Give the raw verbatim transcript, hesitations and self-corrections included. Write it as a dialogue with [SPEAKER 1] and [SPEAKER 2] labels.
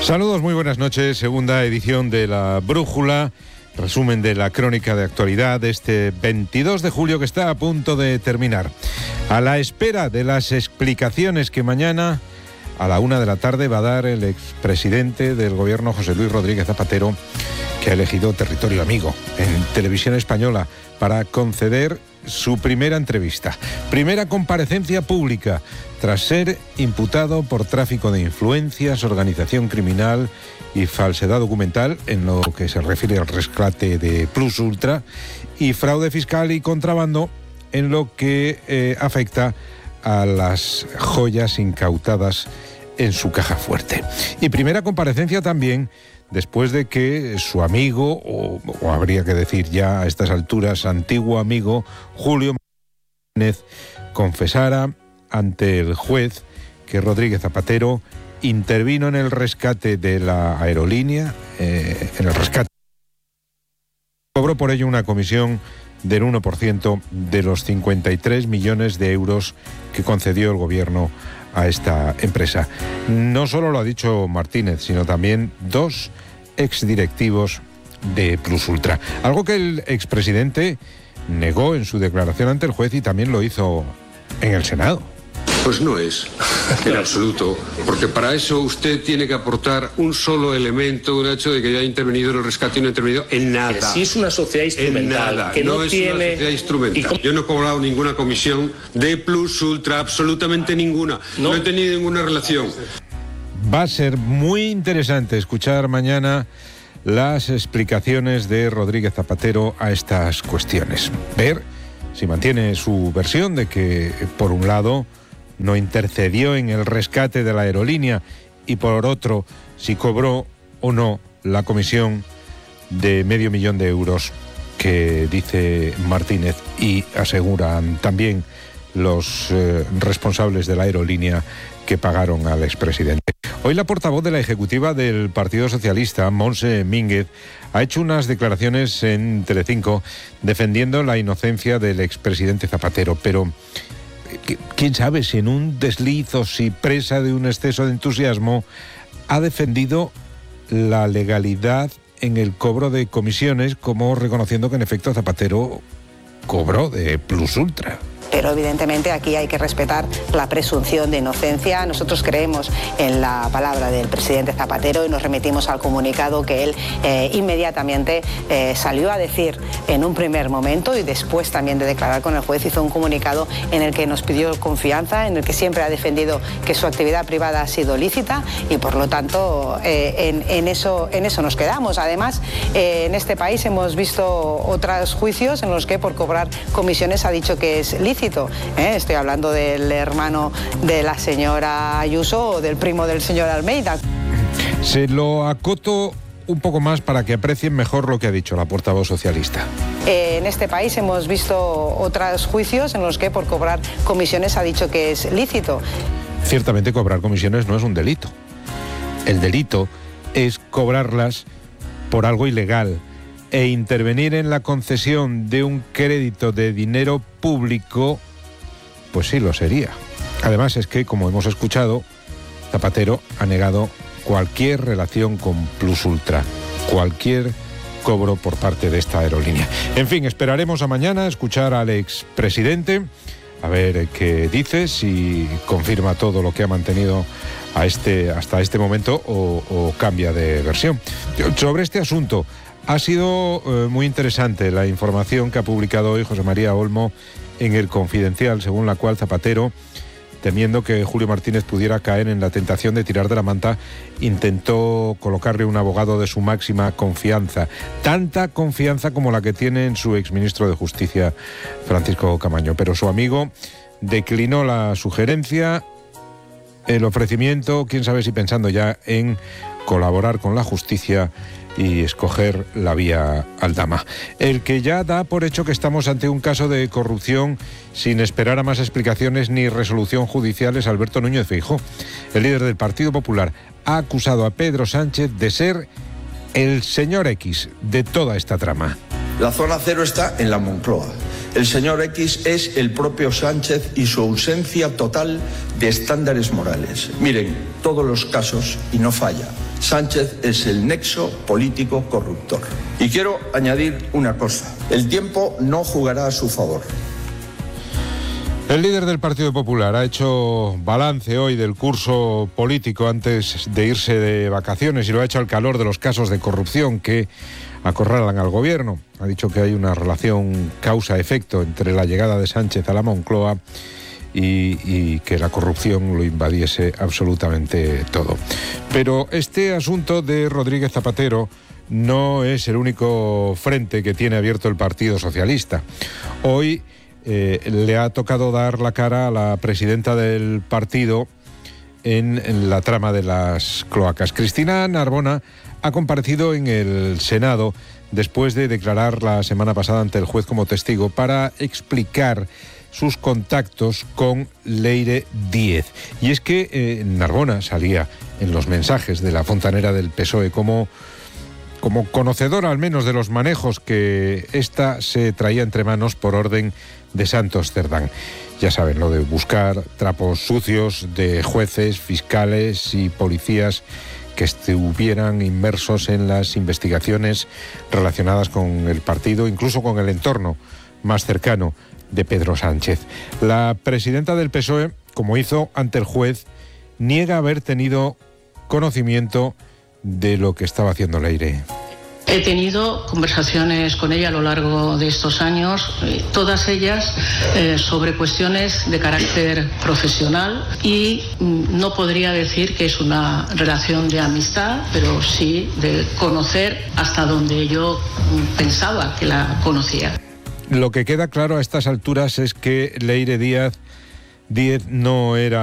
[SPEAKER 1] Saludos, muy buenas noches. Segunda edición de La Brújula, resumen de la crónica de actualidad de este veintidós de julio que está a punto de terminar. A la espera de las explicaciones que mañana a la una de la tarde va a dar el expresidente del gobierno, José Luis Rodríguez Zapatero, que ha elegido Territorio Amigo en Televisión Española para conceder su primera entrevista. Primera comparecencia pública tras ser imputado por tráfico de influencias, organización criminal y falsedad documental en lo que se refiere al rescate de Plus Ultra y fraude fiscal y contrabando en lo que eh, afecta a las joyas incautadas en su caja fuerte. Y primera comparecencia también después de que su amigo, o, o habría que decir ya a estas alturas, antiguo amigo, Julio Martínez, confesara ante el juez que Rodríguez Zapatero intervino en el rescate de la aerolínea, eh, en el rescate. Cobró por ello una comisión del uno por ciento de los cincuenta y tres millones de euros que concedió el gobierno a esta empresa. No solo lo ha dicho Martínez, sino también dos exdirectivos de Plus Ultra. Algo que el expresidente negó en su declaración ante el juez y también lo hizo en el Senado.
[SPEAKER 2] Pues no es, en absoluto, porque para eso usted tiene que aportar un solo elemento, un hecho de que ya ha intervenido en el rescate y no ha intervenido en nada.
[SPEAKER 3] Que sí es una sociedad instrumental.
[SPEAKER 2] En nada,
[SPEAKER 3] que no,
[SPEAKER 2] no es
[SPEAKER 3] tiene...
[SPEAKER 2] una sociedad instrumental. Yo no he cobrado ninguna comisión de Plus Ultra, absolutamente ninguna. No, no he tenido ninguna relación.
[SPEAKER 1] Va a ser muy interesante escuchar mañana las explicaciones de Rodríguez Zapatero a estas cuestiones. Ver si mantiene su versión de que, por un lado, no intercedió en el rescate de la aerolínea y por otro, si cobró o no la comisión de medio millón de euros que dice Martínez y aseguran también los eh, responsables de la aerolínea que pagaron al expresidente. Hoy la portavoz de la ejecutiva del Partido Socialista, Montse Mínguez, ha hecho unas declaraciones en Telecinco defendiendo la inocencia del expresidente Zapatero, pero quién sabe si en un desliz o si presa de un exceso de entusiasmo ha defendido la legalidad en el cobro de comisiones, como reconociendo que en efecto Zapatero cobró de Plus Ultra.
[SPEAKER 4] Pero evidentemente aquí hay que respetar la presunción de inocencia. Nosotros creemos en la palabra del presidente Zapatero y nos remitimos al comunicado que él eh, inmediatamente eh, salió a decir en un primer momento y después también de declarar con el juez hizo un comunicado en el que nos pidió confianza, en el que siempre ha defendido que su actividad privada ha sido lícita y por lo tanto eh, en, en, eso, en eso nos quedamos. Además, eh, en este país hemos visto otros juicios en los que por cobrar comisiones ha dicho que es lícito. ¿Eh? Estoy hablando del hermano de la señora Ayuso o del primo del señor Almeida.
[SPEAKER 1] Se lo acoto un poco más para que aprecien mejor lo que ha dicho la portavoz socialista.
[SPEAKER 4] Eh, en este país hemos visto otros juicios en los que por cobrar comisiones ha dicho que es lícito.
[SPEAKER 1] Ciertamente cobrar comisiones no es un delito. El delito es cobrarlas por algo ilegal e intervenir en la concesión de un crédito de dinero público, pues sí lo sería. Además es que, como hemos escuchado, Zapatero ha negado cualquier relación con Plus Ultra, cualquier cobro por parte de esta aerolínea. En fin, esperaremos a mañana a escuchar al expresidente, a ver qué dice, si confirma todo lo que ha mantenido a este, hasta este momento o, o cambia de versión. Sobre este asunto, ha sido eh, muy interesante la información que ha publicado hoy José María Olmo en El Confidencial, según la cual Zapatero, temiendo que Julio Martínez pudiera caer en la tentación de tirar de la manta, intentó colocarle un abogado de su máxima confianza, tanta confianza como la que tiene en su exministro de Justicia, Francisco Camaño. Pero su amigo declinó la sugerencia, el ofrecimiento, quién sabe si pensando ya en colaborar con la justicia y escoger la vía Aldama. El que ya da por hecho que estamos ante un caso de corrupción sin esperar a más explicaciones ni resolución judicial es Alberto Núñez Feijóo. El líder del Partido Popular ha acusado a Pedro Sánchez de ser el señor X de toda esta trama.
[SPEAKER 5] La zona cero está en la Moncloa. El señor X es el propio Sánchez y su ausencia total de estándares morales. Miren, todos los casos, y no falla, Sánchez es el nexo político corruptor. Y quiero añadir una cosa. El tiempo no jugará a su favor.
[SPEAKER 1] El líder del Partido Popular ha hecho balance hoy del curso político antes de irse de vacaciones y lo ha hecho al calor de los casos de corrupción que acorralan al gobierno. Ha dicho que hay una relación causa-efecto entre la llegada de Sánchez a la Moncloa y, y que la corrupción lo invadiese absolutamente todo. Pero este asunto de Rodríguez Zapatero no es el único frente que tiene abierto el Partido Socialista. Hoy eh, le ha tocado dar la cara a la presidenta del partido en, en la trama de las cloacas. Cristina Narbona ha comparecido en el Senado después de declarar la semana pasada ante el juez como testigo para explicar sus contactos con Leire Díez. Y es que eh, Narbona salía en los mensajes de la fontanera del P S O E como, como conocedora al menos de los manejos que ésta se traía entre manos por orden de Santos Cerdán. Ya saben, lo de buscar trapos sucios de jueces, fiscales y policías que estuvieran inmersos en las investigaciones relacionadas con el partido, incluso con el entorno más cercano de Pedro Sánchez. La presidenta del P S O E, como hizo ante el juez, niega haber tenido conocimiento de lo que estaba haciendo Leire.
[SPEAKER 6] He tenido conversaciones con ella a lo largo de estos años, eh, todas ellas eh, sobre cuestiones de carácter profesional y mm, no podría decir que es una relación de amistad, pero sí de conocer hasta donde yo mm, pensaba que la conocía.
[SPEAKER 1] Lo que queda claro a estas alturas es que Leire Díaz, Díez no era